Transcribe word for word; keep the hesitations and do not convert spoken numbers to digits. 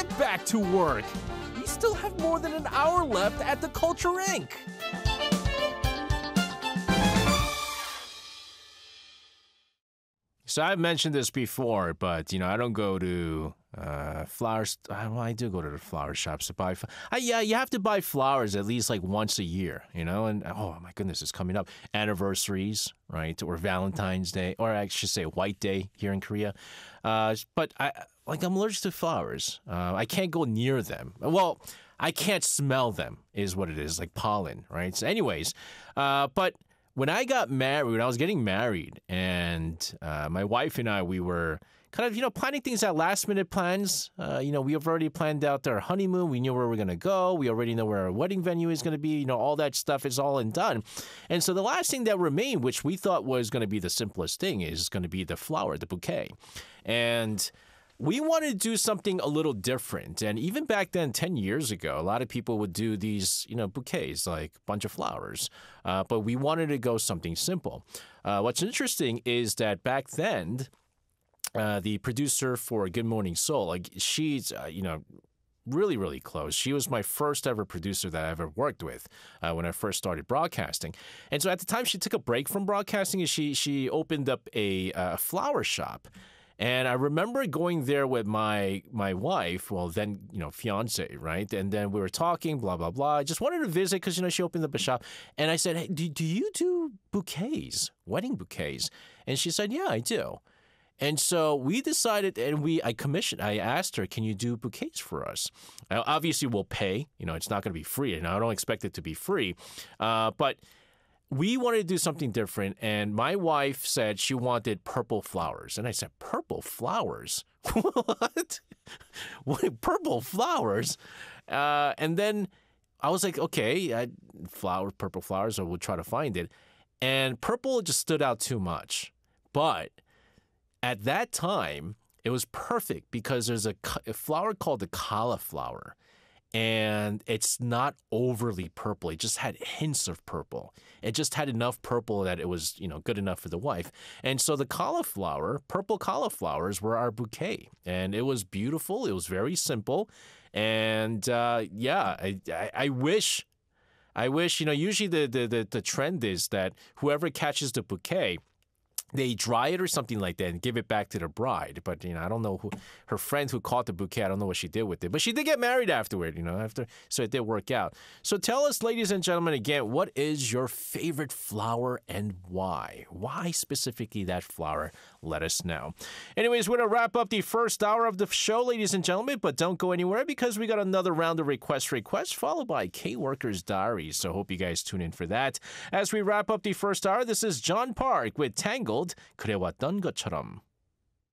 get back to work. We still have more than an hour left at the Culture Incorporated. So I've mentioned this before, but, you know, I don't go to uh, flowers. Well, I do go to the flower shops to buy. Uh, yeah, you have to buy flowers at least like once a year, you know. And oh my goodness, it's coming up. Anniversaries, right? Or Valentine's Day, or I should say White Day here in Korea. Uh, but I like I'm allergic to flowers. Uh, I can't go near them. Well, I can't smell them, is what it is, like pollen, right? So, anyways, uh, but. When I got married, when I was getting married, and uh, my wife and I, we were kind of, you know, planning things out, last minute plans. Uh, you know, we have already planned out our honeymoon. We knew where we are going to go. We already know where our wedding venue is going to be. You know, all that stuff is all and done. And so the last thing that remained, which we thought was going to be the simplest thing, is going to be the flower, the bouquet. And we wanted to do something a little different. And even back then, ten years ago, a lot of people would do these, you know, bouquets, like a bunch of flowers. Uh, but we wanted to go something simple. Uh, what's interesting is that back then, uh, the producer for Good Morning Seoul, like she's, uh, you know, really, really close. She was my first ever producer that I ever worked with uh, when I first started broadcasting. And so at the time, she took a break from broadcasting and she, she opened up a, a flower shop. And I remember going there with my my wife, well, then, you know, fiance, right? And then we were talking, blah, blah, blah. I just wanted to visit because, you know, she opened up a shop. And I said, hey, do, do you do bouquets, wedding bouquets? And she said, yeah, I do. And so we decided, and we, I commissioned, I asked her, can you do bouquets for us? Now, obviously, we'll pay. You know, it's not going to be free. And I don't expect it to be free. Uh, but we wanted to do something different, and my wife said she wanted purple flowers. And I said, purple flowers? What? What? Purple flowers? Uh, and then I was like, okay, I, flower, purple flowers, or we'll try to find it. And purple just stood out too much. But at that time, it was perfect because there's a, a flower called the cauliflower. And it's not overly purple. It just had hints of purple. It just had enough purple that it was, you know, good enough for the wife. And so the cauliflower, purple cauliflowers were our bouquet. And it was beautiful. It was very simple. And uh, yeah, I, I, I wish, I wish, you know, usually the, the, the, the trend is that whoever catches the bouquet, they dry it or something like that and give it back to the bride. But, you know, I don't know who, her friend who caught the bouquet, I don't know what she did with it. But she did get married afterward, you know, after, so it did work out. So tell us, ladies and gentlemen, again, what is your favorite flower and why? Why specifically that flower? Let us know. Anyways, we're going to wrap up the first hour of the show, ladies and gentlemen, but don't go anywhere because we got another round of request requests followed by K-Workers Diaries. So hope you guys tune in for that. As we wrap up the first hour, this is John Park with Tangled. 그래왔던 것처럼.